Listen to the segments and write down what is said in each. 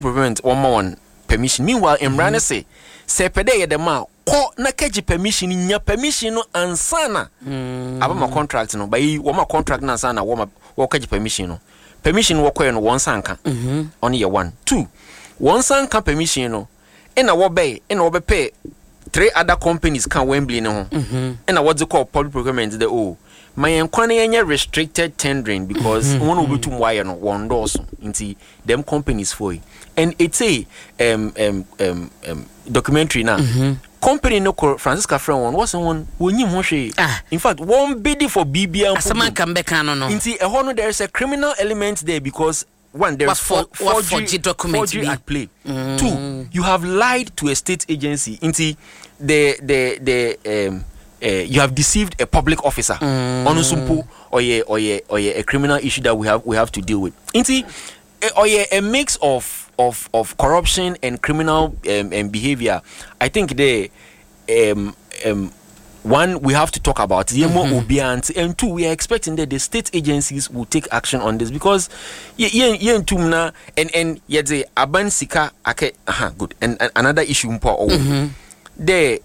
prevent one permission. Meanwhile, Imran say pede ye dema ko na keji permission nya permission no ansana aba ma contract no by wo ma contract na ansana wo keji permission no permission wo koye no won sanka on year 1 2 won sanka permission no ena wo be 3 other companies can Wembley no ena what they call public procurement the my enkwane yenye restricted tendering because one will be too wire no one doors into them companies for it. And it's a documentary now. Company no Francisca Friend one was one in fact one bidding for BBM Asaman come back no into a honor there is a criminal element there because one there's 4G document 4G at play. 2 you have lied to a state agency into you have deceived a public officer on sumpo or a criminal issue that we have to deal with. Inti or a mix of corruption and criminal behavior. I think one we have to talk about and 2 we are expecting that the state agencies will take action on this because and yet the aban sika good and another issue the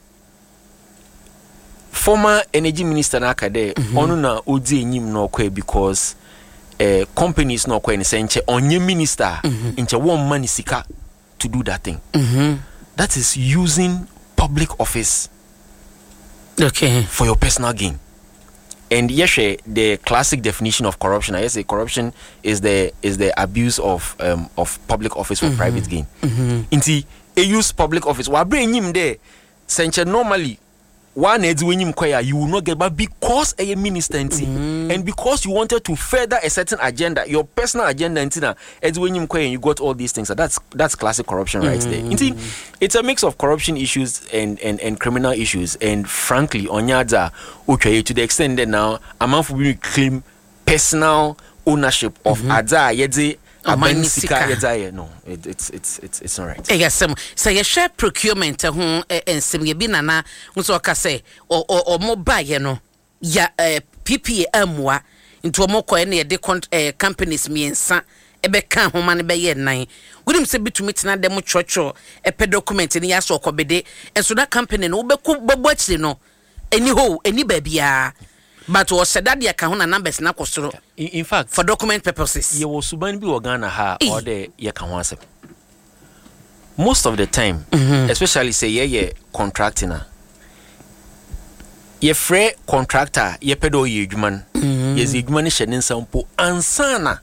former energy minister nakade onu na odi enyim no kwa because companies no kwa in senche onye minister inche won money sika to do that thing. That is using public office for your personal gain. And yes, the classic definition of corruption, I say corruption is the abuse of public office for private gain. Inti use public office wa bring him there senche normally one is when you will not get back because a minister and because you wanted to further a certain agenda, your personal agenda and when you got all these things. So that's classic corruption right there. It's a mix of corruption issues and criminal issues. And frankly, Onyaza okay to the extent that now a man will claim personal ownership of Adza Yedze. No, it's all right. Yes, so you share procurement and some yebinana so ka say or mobile no ya PPM into a more de companies miensa ebeka ho man be ye nan wouldn't say between na dem church e pe document ni ya so kobede and so that company no be ko bobo achire no any babia. But was said that the numbers na kosoro. In fact, for document purposes, you was suban bi Ghana ha or the yakanwase. Most of the time, especially say ye contracting na. Ye free contractor ye pedo ye adwuman. Ye adwuman ni hye nsampo ansana.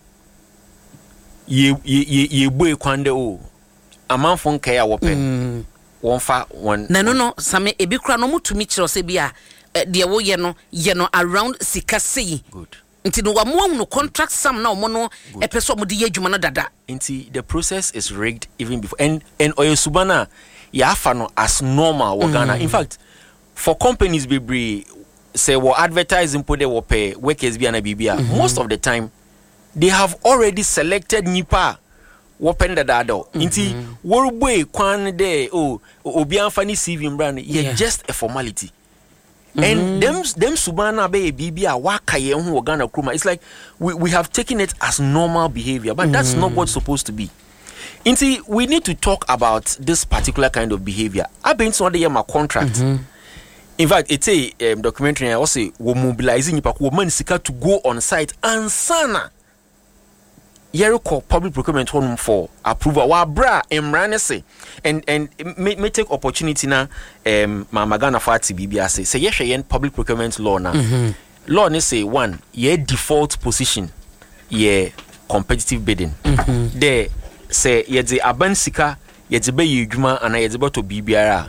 Ye boy kwande o. Amanfo nkai a wopen. Wonfa one. No, same ebi kra no mutumi kire se bia de wo ye no around sikasei. Good. Until no one no contract some now mono a person with the adwuma dada. Until the process is rigged even before and oyo subana ya no as normal Ghana. In fact, for companies be say we advertising put they will pay workers be na bibia. Most of the time they have already selected nipa wopen the dado. Until worboy kwan de obi anfani CV brand just a formality. And them subana be bibia waka ye hu Ghana kruma. It's like we have taken it as normal behavior, but that's not what's supposed to be. Inti we need to talk about this particular kind of behavior. I've been to the my contract. In fact, it's a documentary I also we mobilizing woman sika to go on site and sana Yeriko public procurement home for approval. Wa bra emranese and may take opportunity na Mama Ghana Fati BBA say yes yen public procurement law na. Law ne say one ye default position ye competitive bidding. There say ye de aban sika ye de be yedwuma ana ye de to BBA.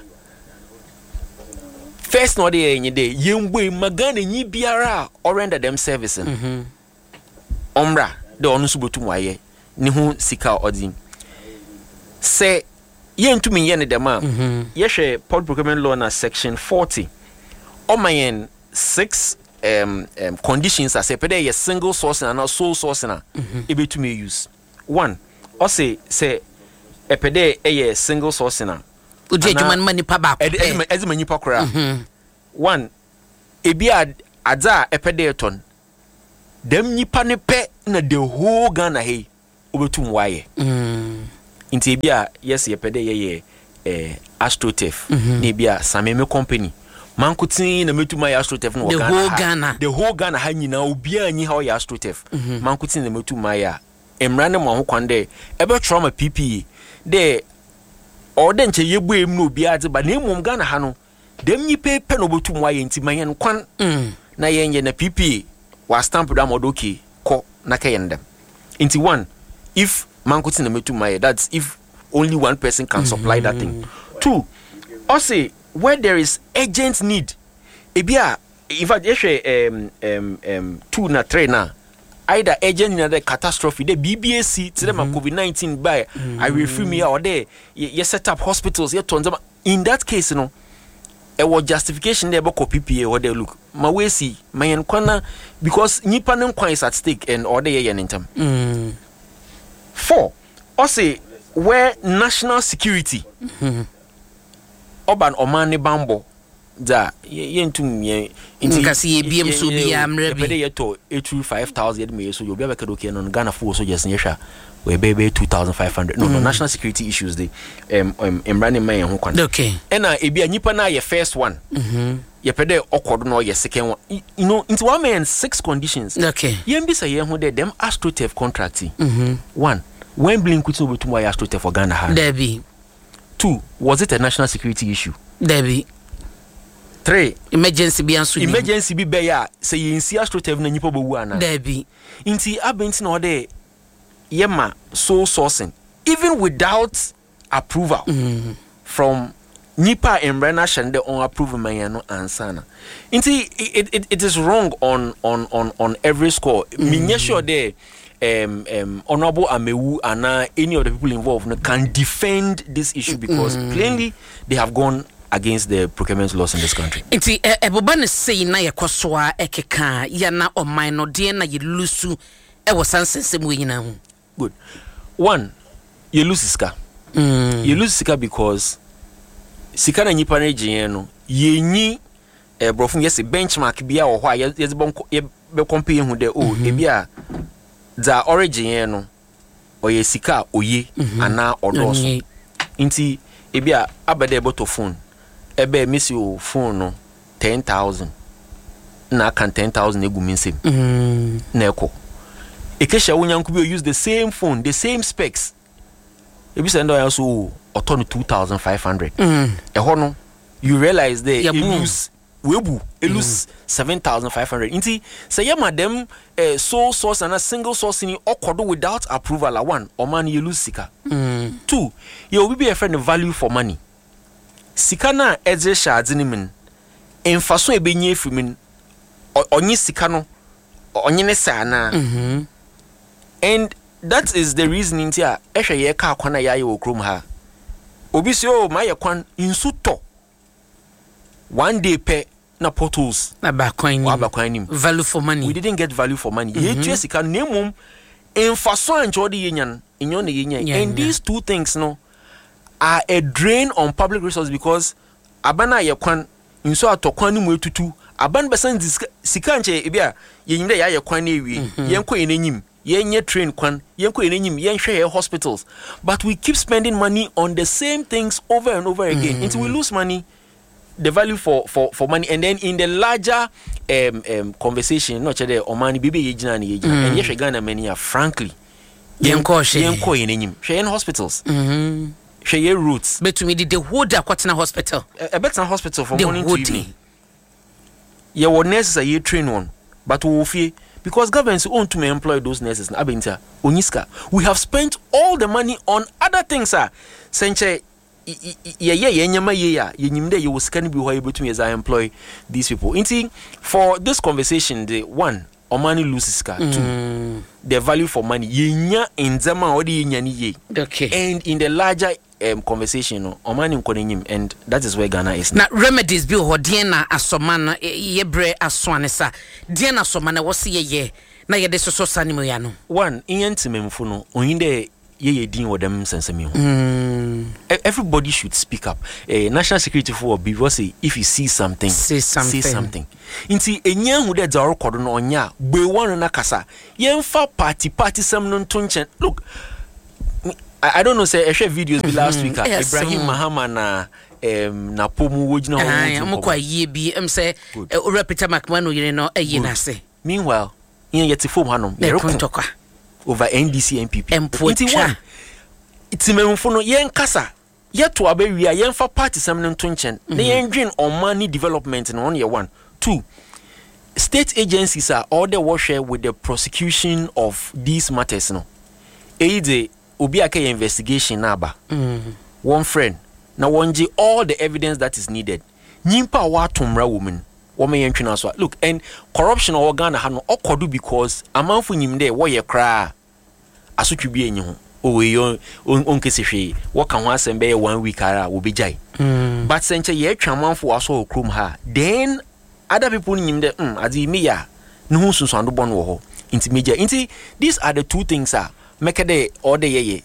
First no dey enye dey yemwe magana nyi biara or render them servicing. Omra the onusubotu waye ni hu sika odin say ye ntumi ye ne dema ye hwe public procurement law na section 40 omayen 6 conditions as pede ye single source na sole source na ebetumi use one o say epede ye single source na udi adwuma mani pa ba ezima nipa kora one ebi adza epede ton dem nipa ne pe na the whole Ghana hey obetum waye Inti bia yes ye pede ye AstroTurf. Ne bia Sameme company. Mankutin na metuma ya AstroTurf no Ghana. The whole Ghana ha nyina obi anyi ha ya AstroTurf. Mankutin na metuma ya emrane mo ho kwande ebe trauma PPE de ode nche yebu em no obi ade ba na emom Ghana ha no dem nyi pepe no botum wa ye nti manyen kwan na yenye na PPE wa stamp da modoki ko na kayendem. Inti one, if Mankutin na metuma ya, that's if only one person can supply that thing. Two, also where there is urgent need, ebia in fact two na three na either urgent in the catastrophe, the BBAC to them COVID-19 by I refer me or there you set up hospitals, in that case, you know, it was justification there about PPA or they look my way see my enkwana because nipanen kwan is at stake and or they in term. 4, also where national security Oban Omani Bambo da yentum ye nkasi ebiem so bia mra bi ye to 5,000 me so you be able to no Ghana for so just nyesha we be 2,500 no national security issues dey emrani man ho kwan okay ena ebia nyipa na ye first one ye pede okodo no ye second one you know into 1 man 6 conditions okay yem bi say ye ho dey them AstroTurf contracting 1 when Blinkutu obetum wa AstroTurf for Ghana ha there be 2 was it a national security issue there be 3 emergency bi anso emergency bi be ya say yensi AstroTurf na nyipa bowu ana there be inti abenti na ode yema sole sourcing even without approval from nipa embrana shande on approval man no ansana inti it is wrong on every score me sure there Honorable Amewu and any of the people involved can defend this issue because plainly they have gone against the procurement laws in this country. Inti eboba ne sei na yakoswa ekeka ya na oman no de na yelusu e wosansensem we nyina hu. Good. 1, you lose sika. You lose sika because sika na nyipa na gyen no yenyi brofun yes benchmark bia wo ho a yes be compare hu de ebia za origin no oye sika oye ana odoso inti ebia abede boto phone ebe misi o phone no 10,000 na kan 10,000 egu minsem na eko ekesha wonyanku bi use the same phone the same specs ebi send o so oto no 2,500 eho no you realize there lose webu lose 7,500 inti say ya madam sole source and a single source in okodo without approval 1 or man you lose sika 2 you will be a friend of value for money sika na eze shards ni min en faso ebenye fimin onyi sika no onyi ne sa na and that is the reason inti a ehwe ye ka akwana ya ye okrom ha obi si o ma ye kwan insu to one day pe na portals abakwan value for money we didn't get value for money ye sika nemum en faso anjode yenyan enyo na yenyan and these two things no are a drain on public resources because abana ye kwan inso atokwan ni mu etutu aban besan sika nche ebia yenyinde ya ye kwan na ewie yenko yenenyim yenye train kwan yenko yenenyim yenhwe hospitals but we keep spending money on the same things over and over again until we lose money the value for money and then in the larger conversation no chede omani bibe yejina na yejina and yehwe Ghana many are frankly yenko yenenyim hwe hospitals share routes betumi the whole da kwatena hospital a better hospital from morning to evening ye were nurses are train one but we fear because governments own to employ those nurses na abenta onyiska we have spent all the money on other things senche ye nyama ye ya yenyimde ye woskani bi ho ye betumi as I employ these people inti for this conversation the 1 omani loses ka 2 the value for money yenya enzama odi yenya ni ye okay and in the larger conversation no omani nkonenyim and that is where Ghana is now remedies bi ho de na asomana ye bre asoane sa de na asomana wo se ye na ye de soso sanimo ya no 1 inyentimemfu no oyinde ye din wo dem sensemi ho everybody should speak up national security for because if you see something say something inti enya hu de za record no onya gbe won na kasa yemfa party sam no ntonchen look I don't know say I share videos last week Ibrahim Mahama na pomu wojina ho mo kwa yie bi say Peter McMahon yire no ayi na se. Meanwhile yen yet form hanom over NDC MPP it's memfo no yen kasa yeto abawia yen fa party sam no to nchen na yen dwen on money development no on year 1 2 state agencies are all the share with the prosecution of these matters no eide obi aka investigation na aba one friend na wonji all the evidence that is needed nyimpa wa tomra woman woman yentwena so look and corruption or Ghana ha no okodu because amanfo nyimde wo ye kra asotwe bi enyi ho owe onkesehwe wo ka ho asem be 1 week ara wo bejai but senche ye twa amanfo aso okrom ha then other people nyimde adi meya no hu sunsuando bon wo ho inti meja inti these are the two things make the order ye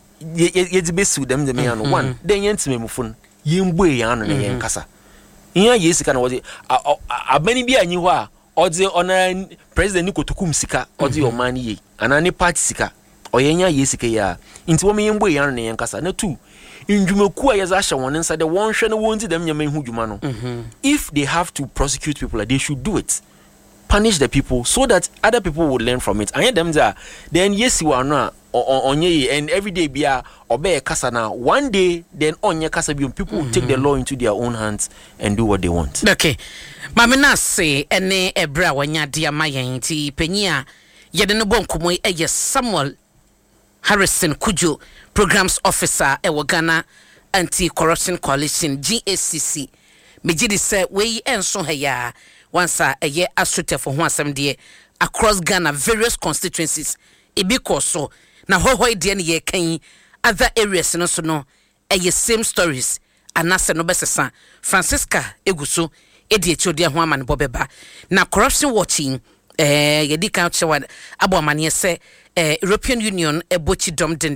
besu them the me no one then yentimemufun yemboe yan no yen kasa iya yesika na wozi abani bi anyi ho a odi ona president Nikotokum sika odi o man ye anani party sika oyenya yesika ya inti wo me yemboe yan no yen kasa na two indwumaku a yeza ahye won nsa de won hwe no won ti dem nyama hu dwuma no if they have to prosecute people they should do it, punish the people so that other people will learn from it. And them there then yes you are no onye and every day bia obey kasa na one day then onye kasa bi people will take the law into their own hands and do what they want. Okay mama na say ene ebra wanya dia mayen ti panyia yede no bonkomo eye Samuel Harrison Kujo programs officer ewo Ghana Anti-Corruption Coalition GACC mejidi say we enso heya once a year astrote for ho asem de across Ghana various constituencies ebiko so na hohoi de ne ye kan other areas no so no same stories anase no besesa Francisca Eguso edi echodi ho amane bobeba na corruption watching yedi kan chewa abo amane se European Union ebochi dom den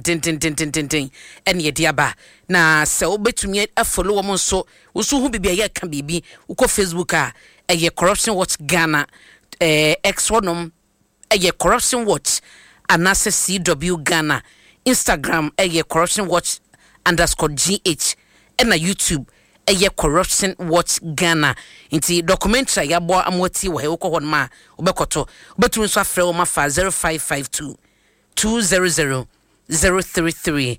en yedi aba na se obetumi follow wo so usu hu bibia ye kan bibi uko Facebook corruption watch Ghana X1 corruption watch anase CW Ghana Instagram corruption watch _GH and na YouTube corruption watch Ghana inti documentary ya bo amwati wa heko hon ma obekoto obetun so afre o ma fa 0552 200 033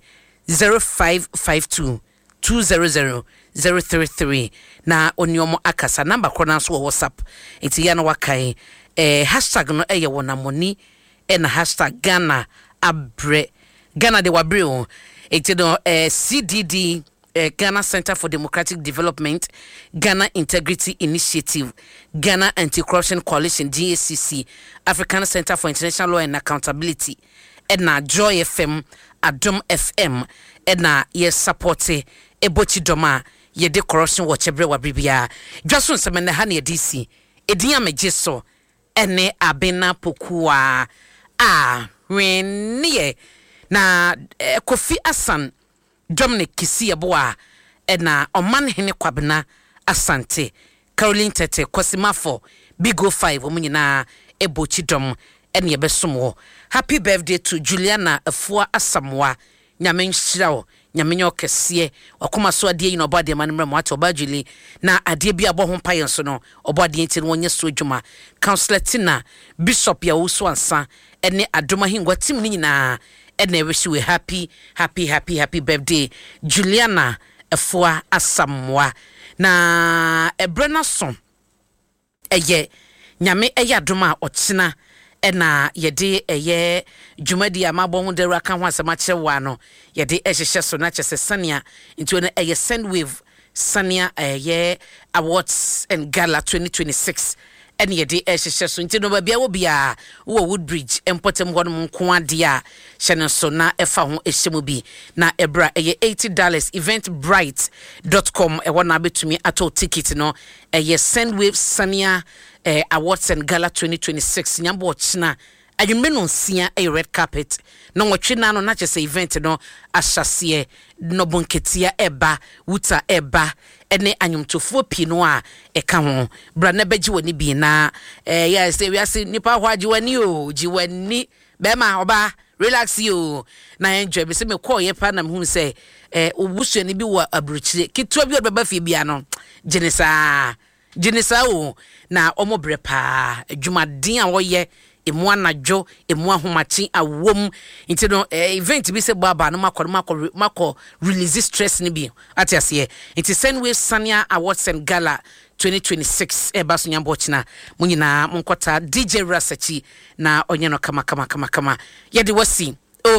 0552 200 033 na onyomo akasa number kona so WhatsApp inti ya na wakai hashtag no wona money and hashtag Ghana abre Ghana de wabre inti no CDD Ghana Center for Democratic Development, Ghana Integrity Initiative, Ghana Anti-Corruption Coalition GACC, African Center for International Law and Accountability, edna Joy FM, Adom FM, edna ye supporte ebochi doma ye de corruption watch ebre wa bibia. Jason semene hani DC, edinya mejeso ene abena pokua wenye na Kofi Asan Dominic Kisi Aboa na Oman Hene Kwabena Asante Caroline Tete Kwasimafo Bigo 5 omunyina ebochi dom ene yebesomo. Happy birthday to Juliana Afua Asamoah nyame nhyirawo nyame nyokese wakoma so ade yi no obade manmra mo ato Julie na ade bi abo ho paye so no obade enti no wonye so adwuma Councillor Tina Bishop ya wuso ansa ene adoma hingwa tim ni nyina ene wish we happy birthday Juliana Afua Asamoah na ebrena so nyame adoma ochina ena yede jumadi amabon de raka ho asema chewa no yede ehhehye so na chese Sania into na Sendwave Sania Awards and Gala 2026 and yede ehhehye so into no bia wo bia wo Woodbridge empotem hono nko ade a hye so na efa ho ehyemu bi na ebra $80 eventbrite.com wona betumi ato ticket no Sendwave Sania Awards and Gala 2026 nyambo china adwumbe no nsia red carpet no nwotwe na no na chese event no ahyase no bonketia eba wuta eba ene anyumtofo pi no a eka ho bra na beji woni bi na yes we ase nipa ho ajiwani o jiwani be ma oba relax you na enjoy me say me call ye pa na me hu say obusu ni bi wo abrochire kitwa bi odbaba fie bia no genesa o na omobre pa adwumaden a wo ye emu anadwo emu ahomachi awom nti no event bi se baba no makọ release stress ni bi atiase nti Sandwave Sania Awards and Gala 2026 baso nyambo china munyina munkota DJ Rasachi na onye no kama yede wasi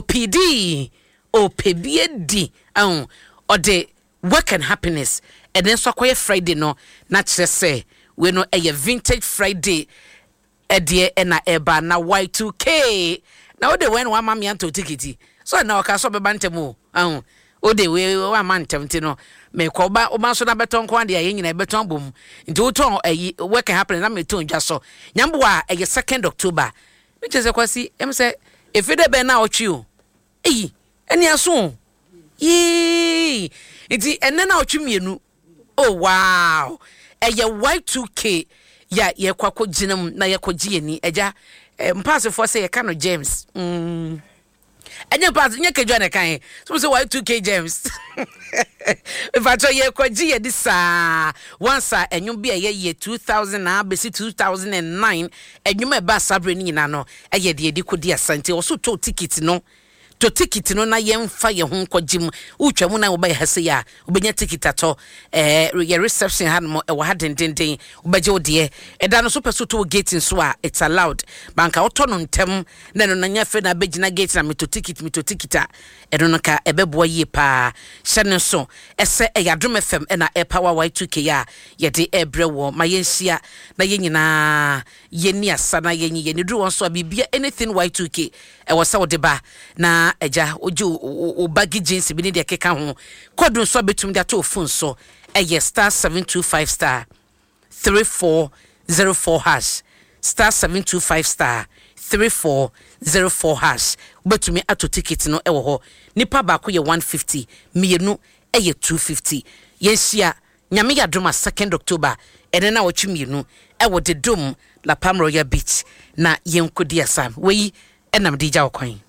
OPD ode work and happiness and then so akoye Friday no na kire say we no vintage Friday edie na eba na Y2K na ode when one mama anto ticket so na oka so beba ntemu ode we one man ntem no me ko ba o ma so na beton ko ade ye nyina beton bom nti wo ton work happen na me ton dwa so nyambo a 2nd October me chese kwasi em say efide be na otwi o eni aso yi nti enne na otwi mienu oh wow Y2K ya ye kwako ginam na ye kwagie ni eja mpass for say ye ka no James enye pass nye kedwa ne kan so say Y2K James if I tell ye kwagie this once enyum bia ye 2000 na besi 2009 enyum e ba sabre ni nyina no eye de kodi asante o so to ticket no na yemfa ye ho kwagim utwamu na wo ba hase ya obenya ticket ato ye reception ha no e wa dendenden obaje ode eda no so peso to gate nso a it's allowed banka oto no ntem na no nya fe na begina gate na mito ticket a eno no ka ebebo ye pa hyene so ese Yadom FM na power Y2K ya ye de ebre wo ma yenhia na yenyina yeni asa na yenyi yeni dru won so bibia anything Y2K e wo sa wo de ba na eja oju o baggy jeans bi ne de keka ho kodun so betum de ato phone so star 725 star 3404 hash star 725 star 3404 hash betumi ato ticket no ewo ho nipa ba ko ye 150 mienu eye 250 yenhia nyame Yadom 2nd October ene na wochi mienu ewo de dom La Palm Royal Beach na yenkodi asam we enam dija okwan